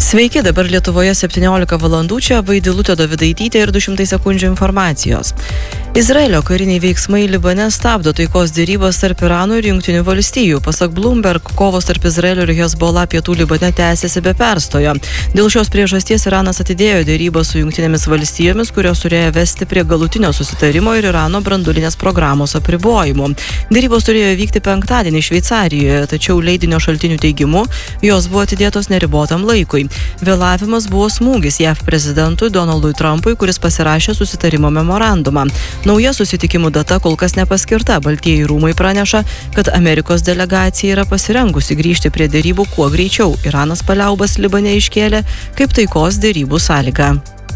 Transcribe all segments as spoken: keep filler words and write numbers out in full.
Sveiki, dabar Lietuvoje septyniolika valandų, čia Vaidilutė Dovydaitytė ir du šimtai sekundžių informacijos. Izraelio kariniai veiksmai Libane stabdo taikos dėrybas tarp Irano ir Jungtinių valstijų. Pasak Bloomberg, kovos tarp Izraelio ir Hezbollah pietų Libane tęsiasi be perstojo. Dėl šios priežasties Iranas atidėjo dėrybas su Jungtinėmis valstijomis, kurios turėjo vesti prie galutinio susitarimo ir Irano branduolinės programos apribojimų. Dėrybos turėjo vykti penktadienį Šveicarijoje, tačiau leidinio šaltinių teigimu jos buvo atidėtos neribotam laikui. Vėlavimas buvo smūgis J A V prezidentui Donaldui Trumpui, kuris pasirašė susitarimo memorandumą. Nauja susitikimų data kol kas nepaskirta. Baltieji rūmai praneša, kad Amerikos delegacija yra pasirengusi grįžti prie dėrybų kuo greičiau. Iranas paliaubas Libane iškėlė kaip taikos dėrybų sąlygą.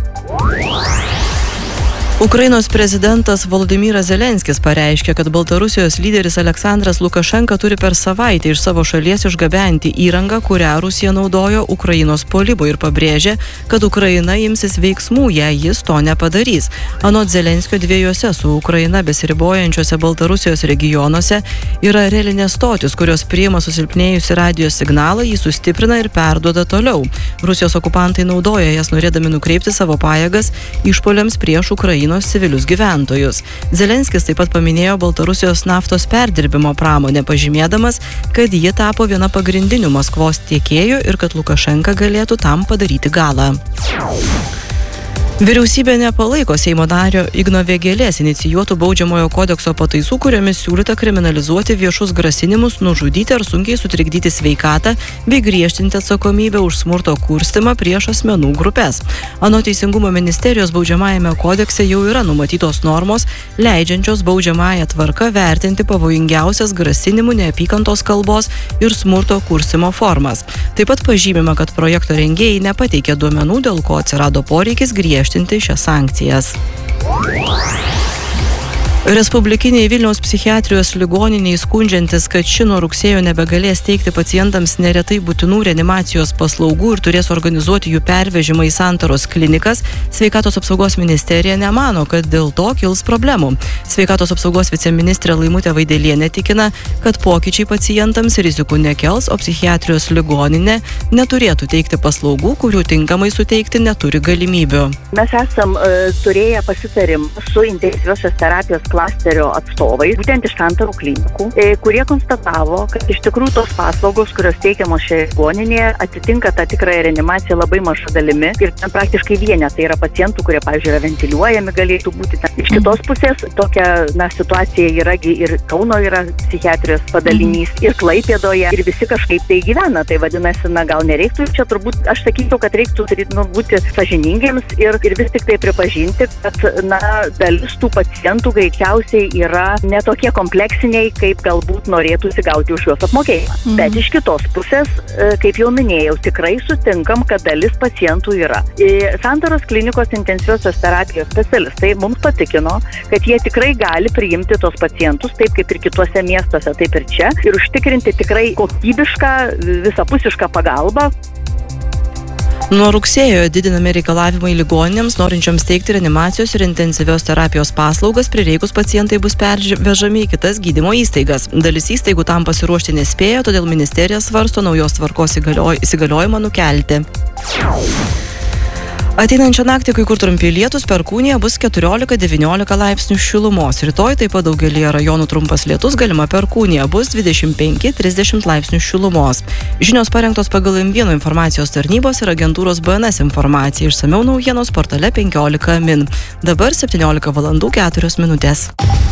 Ukrainos prezidentas Volodymyras Zelenskis pareiškė, kad Baltarusijos lyderis Aleksandras Lukašenka turi per savaitę iš savo šalies išgabenti įrangą, kurią Rusija naudojo Ukrainos puolimui, ir pabrėžė, kad Ukraina imsis veiksmų, jei jis to nepadarys. Anot Zelenskio, dviejose su Ukraina besiribojančiose Baltarusijos regionuose yra relinės stotis, kurios priima susilpnėjusi radijo signalą, jį sustiprina ir perduoda toliau. Rusijos okupantai naudoja jas norėdami nukreipti savo pajėgas išpuoliams prieš Ukrainą civilius gyventojus. Zelenskis taip pat paminėjo Baltarusijos naftos perdirbimo pramonę, pažymėdamas, kad ji tapo viena pagrindinių Maskvos tiekėjų ir kad Lukašenka galėtų tam padaryti galą. Vyriausybė nepalaiko Seimo nario Igno Vėgėlės inicijuotų baudžiamojo kodekso pataisų, kuriomis siūlyta kriminalizuoti viešus grasinimus, nužudyti ar sunkiai sutrikdyti sveikatą bei griežtinti atsakomybę už smurto kurstymą prieš asmenų grupės. Anot Teisingumo ministerijos baudžiamajame kodekse jau yra numatytos normos, leidžiančios baudžiamąją tvarką vertinti pavojingiausias grasinimų, neapykantos kalbos ir smurto kurstymo formas. Taip pat pažymima, kad projekto rengėjai nepateikė duomenų, dėl ko atsirado poreikis griežtinti šias sankcijas. Respublikiniai Vilniaus psichiatrijos ligoniniai skundžiantis, kad ši nuo rugsėjo nebegalės teikti pacientams neretai būtinų reanimacijos paslaugų ir turės organizuoti jų pervežimą į Santaros klinikas, Sveikatos apsaugos ministerija nemano, kad dėl to kils problemų. Sveikatos apsaugos viceministrė Laimutė Vaidelienė tikina, kad pokyčiai pacientams rizikų nekels, o psichiatrijos ligoninė neturėtų teikti paslaugų, kurių tinkamai suteikti neturi galimybių. Mes esam uh, turėję pasitarimą su intensyviosios terapijos klasterio atstovais, būtent iš Santarų klinikų, kurie konstatavo, kad iš tikrųjų tos paslaugos, kurios teikiamos šioje ligoninėje, atitinka tą tikrąją reanimaciją labai maža dalimi ir ten praktiškai vienetai yra pacientų, kurie, pavyzdžiui, yra ventiliuojami, galėtų būti ten. Iš kitos pusės tokia na, situacija yra ir Kauno yra psichiatrijos padalinys, ir Klaipėdoje, ir visi kažkaip tai gyvena. Tai vadinasi, na gal nereiktų čia turbūt, aš sakyčiau, kad reiktų nu, būti sąžiningiems ir, ir vis tik tai pripažinti, kad na, dalis tų pacientų greičiausiai yra netokie kompleksiniai, kaip galbūt norėtųsi gauti už juos apmokėjimą. Mhm. Bet iš kitos pusės, kaip jau minėjau, tikrai sutinkam, kad dalis pacientų yra. Santaros klinikos intensyviosios terapijos specialistai mums patikino, kad jie tikrai gali priimti tos pacientus, taip kaip ir kituose miestuose, taip ir čia, ir užtikrinti tikrai kokybišką, visapusišką pagalbą. Nuo rugsėjo didinami reikalavimai ligoninėms, norinčioms teikti reanimacijos ir intensyvios terapijos paslaugas, prireikus pacientai bus pervežami į kitas gydymo įstaigas. Dalis įstaigų tam pasiruošti nespėjo, todėl ministerija svarsto naujos tvarkos įsigaliojimą nukelti. Ateinančią naktį kai kur trumpi lietūs, Perkūnija bus keturiolika devyniolika laipsnių šilumos. Rytoj taip pat daugelyje rajonų trumpas lietus, galima Perkūnija bus dvidešimt penki trisdešimt laipsnių šilumos. Žinios parengtos pagal M vienas informacijos tarnybos ir agentūros B N S informaciją. Išsamiau naujienos portale penkiolika min. Dabar septyniolika valandų keturios minutės.